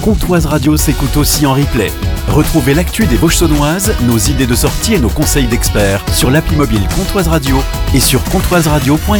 Comtoise Radio s'écoute aussi en replay. Retrouvez l'actu des Vosges-Saunoises, nos idées de sortie et nos conseils d'experts sur l'appli mobile Comtoise Radio et sur comtoiseradio.fr.